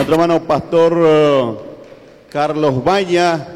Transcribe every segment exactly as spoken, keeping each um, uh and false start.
nuestro hermano pastor uh, Carlos Valla,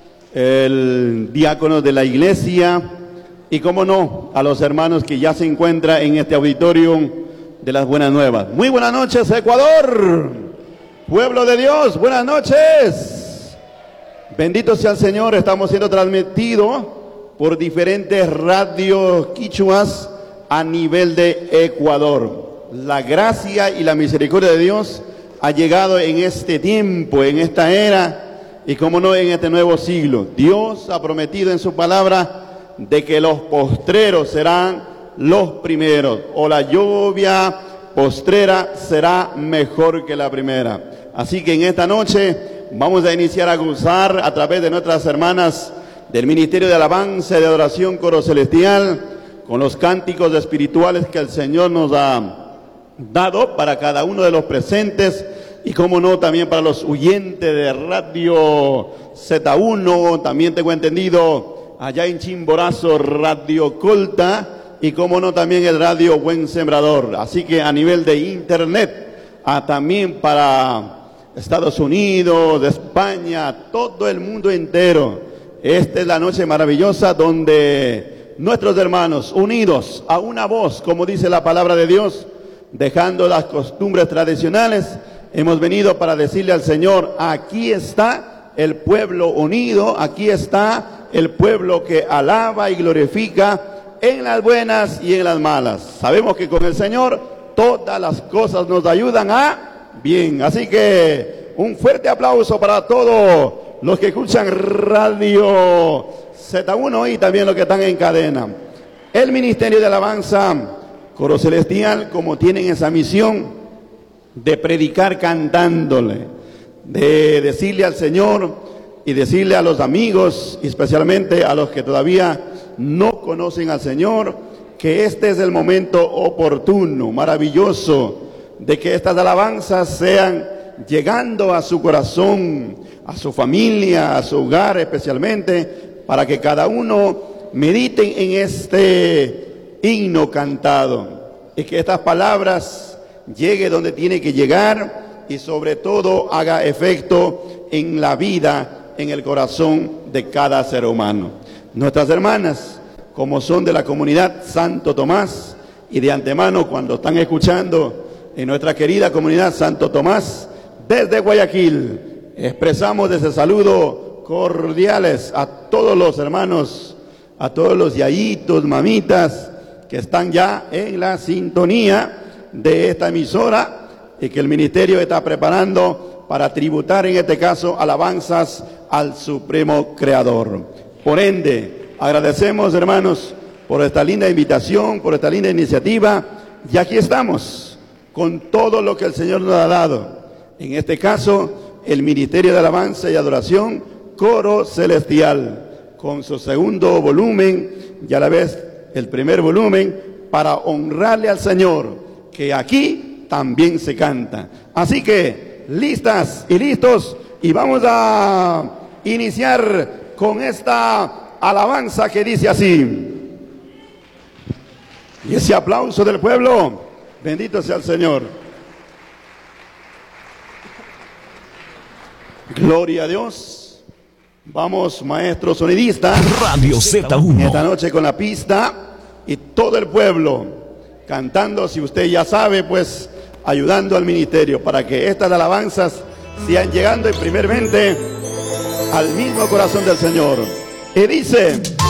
el diácono de la iglesia, y cómo no, a los hermanos que ya se encuentran en este auditorio de las Buenas Nuevas. Muy buenas noches, Ecuador, pueblo de Dios, buenas noches. Bendito sea el Señor. Estamos siendo transmitidos por diferentes radios quichuas a nivel de Ecuador. La gracia y la misericordia de Dios ha llegado en este tiempo, en esta era, y como no, en este nuevo siglo. Dios ha prometido en su palabra de que los postreros serán los primeros, o la lluvia postrera será mejor que la primera. Así que en esta noche vamos a iniciar a gozar a través de nuestras hermanas del Ministerio de Alabanza y de Adoración Coro Celestial, con los cánticos espirituales que el Señor nos ha dado para cada uno de los presentes, y como no, también para los oyentes de Radio Z uno, también tengo entendido allá en Chimborazo, Radio Colta, y como no, también el Radio Buen Sembrador. Así que a nivel de internet, a también para Estados Unidos, de España, todo el mundo entero. Esta es la noche maravillosa donde nuestros hermanos, unidos a una voz, como dice la palabra de Dios, dejando las costumbres tradicionales, hemos venido para decirle al Señor: aquí está el pueblo unido, aquí está el pueblo que alaba y glorifica en las buenas y en las malas. Sabemos que con el Señor todas las cosas nos ayudan a bien. Así que un fuerte aplauso para todos los que escuchan Radio Z uno y también los que están en cadena. El Ministerio de Alabanza Coro Celestial, como tienen esa misión de predicar cantándole, de decirle al Señor y decirle a los amigos, y especialmente a los que todavía no conocen al Señor, que este es el momento oportuno, maravilloso, de que estas alabanzas sean llegando a su corazón, a su familia, a su hogar especialmente, para que cada uno mediten en este himno cantado, y que estas palabras llegue donde tiene que llegar, y sobre todo haga efecto en la vida, en el corazón de cada ser humano. Nuestras hermanas, como son de la comunidad Santo Tomás, y de antemano cuando están escuchando en nuestra querida comunidad Santo Tomás, desde Guayaquil, expresamos desde saludo cordiales a todos los hermanos, a todos los yayitos, mamitas, que están ya en la sintonía de esta emisora, y que el ministerio está preparando para tributar, en este caso, alabanzas al Supremo Creador. Por ende, agradecemos, hermanos, por esta linda invitación, por esta linda iniciativa, y aquí estamos, con todo lo que el Señor nos ha dado. En este caso, el Ministerio de Alabanza y Adoración Coro Celestial, con su segundo volumen, y a la vez el primer volumen, para honrarle al Señor, que aquí también se canta. Así que, listas y listos, y vamos a iniciar con esta alabanza que dice así. Y ese aplauso del pueblo, bendito sea el Señor. Gloria a Dios. Vamos, maestro sonidista. Radio Z uno. Esta noche con la pista y todo el pueblo cantando, si usted ya sabe, pues ayudando al ministerio para que estas alabanzas sigan llegando, y primeramente al mismo corazón del Señor. Y dice...